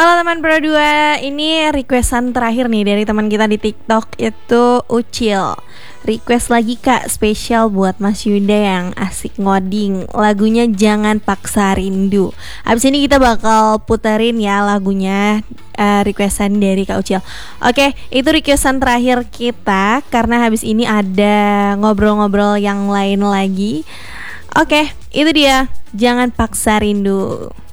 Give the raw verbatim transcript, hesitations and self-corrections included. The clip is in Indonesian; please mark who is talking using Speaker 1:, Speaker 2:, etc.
Speaker 1: Halo teman Pro dua, ini requestan terakhir nih dari teman kita di TikTok, itu Ucil. Request lagi kak, spesial buat Mas Yuda yang asik ngoding. Lagunya Jangan Paksa Rindu. Abis ini kita bakal puterin ya lagunya, uh, requestan dari Kak Ucil. Oke, itu requestan terakhir kita, karena habis ini ada ngobrol-ngobrol yang lain lagi. Oke, itu dia Jangan Paksa Rindu.